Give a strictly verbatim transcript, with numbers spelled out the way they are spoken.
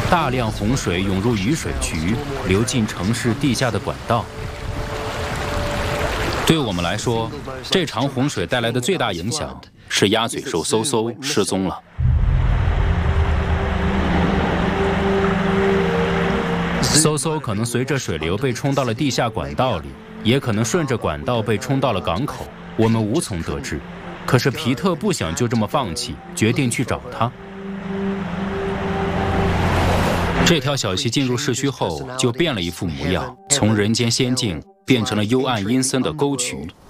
大量洪水涌入雨水渠，流进城市地下的管道。对我们来说，这场洪水带来的最大影响是鸭嘴兽嗖嗖失踪了。嗖嗖可能随着水流被冲到了地下管道里，也可能顺着管道被冲到了港口，我们无从得知。可是皮特不想就这么放弃，决定去找他。这条小溪进入市区后，就变了一副模样，从人间仙境变成了幽暗阴森的沟渠。